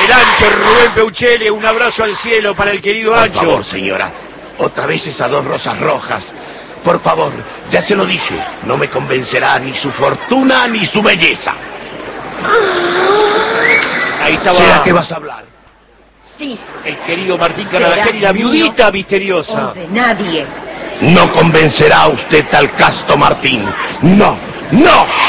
El Ancho, Rubén Peuchele, un abrazo al cielo para el querido Ancho. Por favor, señora, otra vez esas dos rosas rojas. Por favor, ya se lo dije, no me convencerá ni su fortuna ni su belleza. Ahí estaba. ¿Será que vas a hablar? Sí. El querido Martín Carabajal y la viudita misteriosa. O de nadie. No convencerá a usted al casto Martín. No, no.